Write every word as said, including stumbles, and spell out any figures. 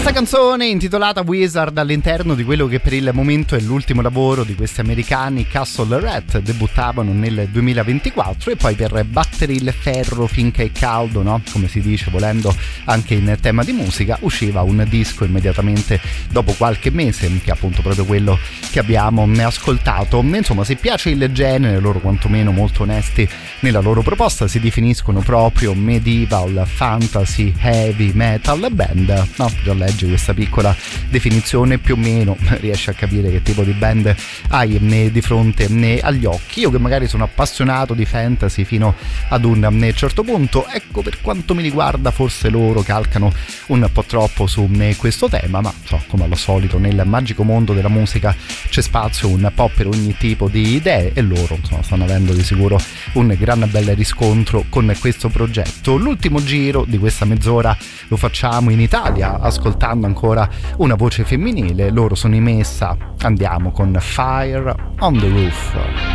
Questa canzone intitolata Wizard all'interno di quello che per il momento è l'ultimo lavoro di questi americani Castle Rat, debuttavano nel duemilaventiquattro e poi per battere il ferro finché è caldo, no? Come si dice volendo anche in tema di musica, usciva un disco immediatamente dopo qualche mese, che è appunto proprio quello che abbiamo ascoltato. Insomma, se piace il genere, loro quantomeno molto onesti nella loro proposta, si definiscono proprio medieval fantasy heavy metal band, no? Già leggi questa piccola definizione più o meno riesci a capire che tipo di band hai né di fronte né agli occhi. Io che magari sono appassionato di fantasy fino ad un certo punto, ecco, per quanto mi riguarda forse loro calcano un po' troppo su questo tema, ma so, come al solito nel magico mondo della musica c'è spazio un po' per ogni tipo di idee e loro insomma stanno avendo di sicuro un gran bel riscontro con questo progetto. L'ultimo giro di questa mezz'ora lo facciamo in Italia ascoltando ancora una voce femminile, loro sono i Messa, andiamo con Fire on the Roof.